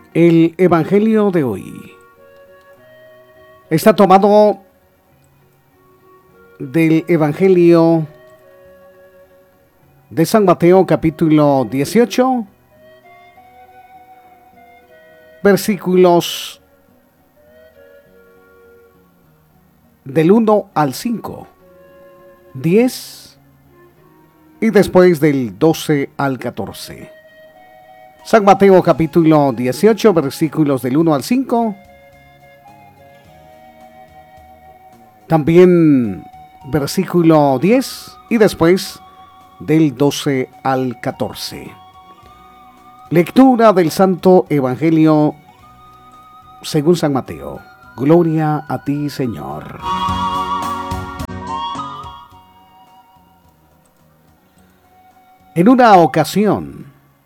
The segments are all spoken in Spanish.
El Evangelio de hoy está tomado del Evangelio de San Mateo, capítulo 18, versículos del 1 al 5, 10 y después del 12 al 14. San Mateo capítulo 18, versículos del 1 al 5. También versículo 10 y después del 12 al 14. Lectura del Santo Evangelio según San Mateo. Gloria a ti, Señor. En una ocasión,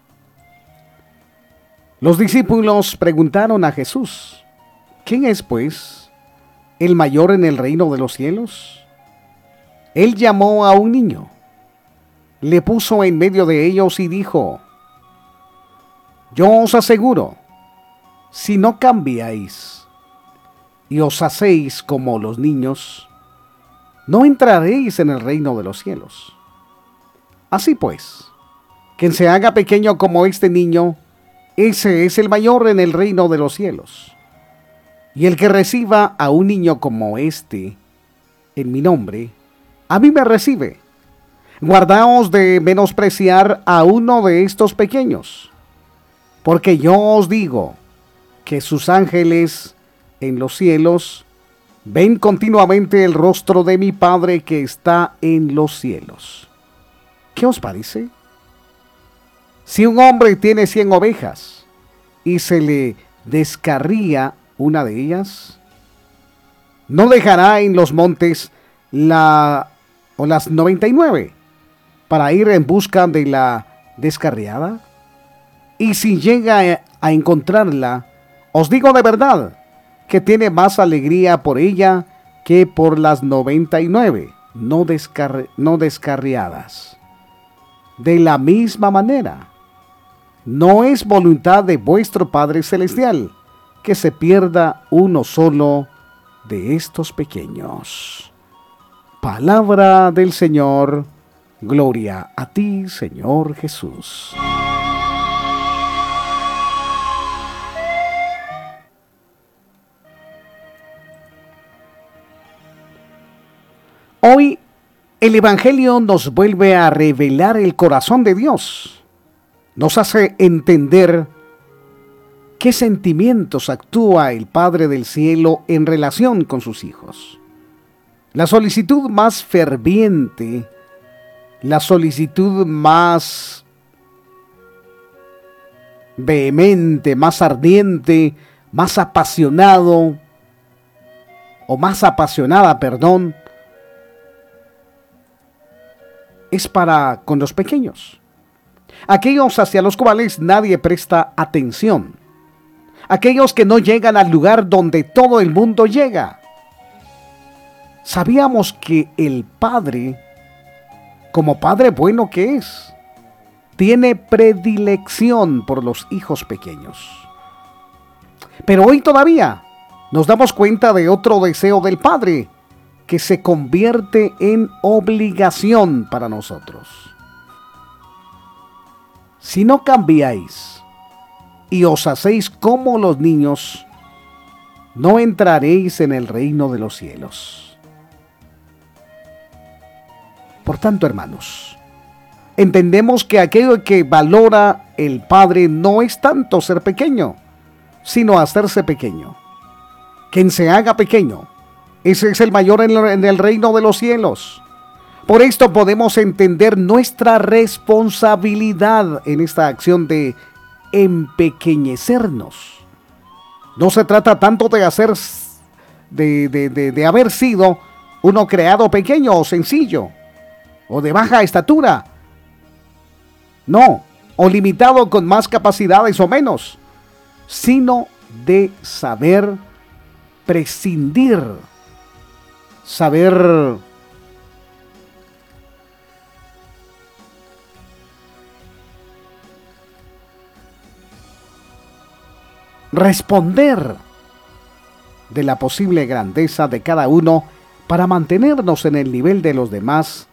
los discípulos preguntaron a Jesús: ¿quién es, pues, el mayor en el reino de los cielos? Él llamó a un niño, le puso en medio de ellos y dijo: yo os aseguro, si no cambiáis y os hacéis como los niños, no entraréis en el reino de los cielos. Así pues, quien se haga pequeño como este niño, ese es el mayor en el reino de los cielos. Y el que reciba a un niño como este, en mi nombre, a mí me recibe. Guardaos de menospreciar a uno de estos pequeños, porque yo os digo que sus ángeles en los cielos ven continuamente el rostro de mi Padre que está en los cielos. ¿Qué os parece? Si un hombre tiene 100 ovejas y se le descarría una de ellas, ¿no dejará en los montes las 99 para ir en busca de la descarriada? Y si llega a encontrarla, os digo de verdad que tiene más alegría por ella que por las 99 no descarriadas. De la misma manera, no es voluntad de vuestro Padre Celestial que se pierda uno solo de estos pequeños. Palabra del Señor. Gloria a ti, Señor Jesús. Hoy el Evangelio nos vuelve a revelar el corazón de Dios. Nos hace entender qué sentimientos actúa el Padre del Cielo en relación con sus hijos. La solicitud más ferviente, la solicitud más vehemente, más ardiente, más apasionado, o más apasionada, perdón, es para con los pequeños, aquellos hacia los cuales nadie presta atención, aquellos que no llegan al lugar donde todo el mundo llega. Sabíamos que el Padre, como Padre bueno que es, tiene predilección por los hijos pequeños. Pero hoy todavía nos damos cuenta de otro deseo del Padre, que se convierte en obligación para nosotros. Si no cambiáis y os hacéis como los niños, no entraréis en el reino de los cielos. Por tanto, hermanos, entendemos que aquello que valora el Padre no es tanto ser pequeño, sino hacerse pequeño. Quien se haga pequeño, ese es el mayor en el reino de los cielos. Por esto podemos entender nuestra responsabilidad en esta acción de empequeñecernos. No se trata tanto de haber sido uno creado pequeño o sencillo, o de baja estatura. No, o limitado con más capacidades o menos, sino de saber prescindir, saber responder de la posible grandeza de cada uno para mantenernos en el nivel de los demás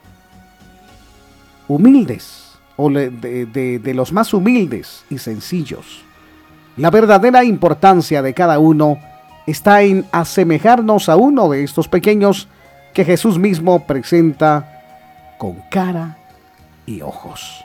humildes o de los más humildes y sencillos. La verdadera importancia de cada uno está en asemejarnos a uno de estos pequeños que Jesús mismo presenta con cara y ojos.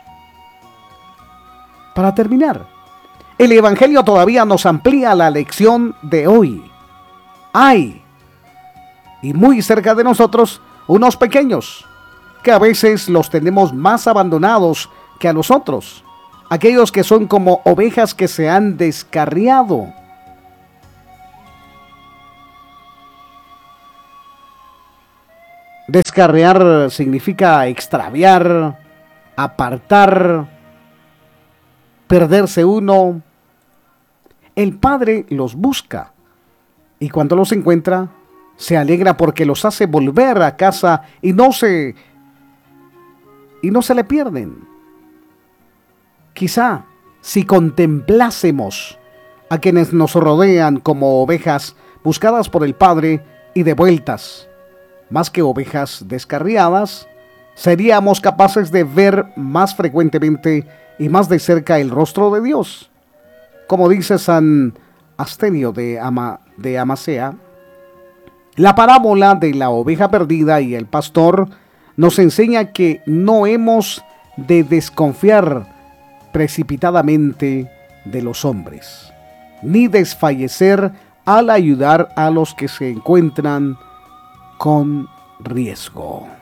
Para terminar, el Evangelio todavía nos amplía la lección de hoy. Hay, y muy cerca de nosotros, unos pequeños, que a veces los tenemos más abandonados que a los otros, aquellos que son como ovejas que se han descarriado. Descarriar significa extraviar, apartar, perderse uno. El Padre los busca y cuando los encuentra, se alegra porque los hace volver a casa y no se le pierden. Quizá si contemplásemos a quienes nos rodean como ovejas buscadas por el Padre y devueltas, más que ovejas descarriadas, seríamos capaces de ver más frecuentemente y más de cerca el rostro de Dios. Como dice San Astenio de Amasea, la parábola de la oveja perdida y el pastor nos enseña que no hemos de desconfiar precipitadamente de los hombres, ni desfallecer al ayudar a los que se encuentran con riesgo.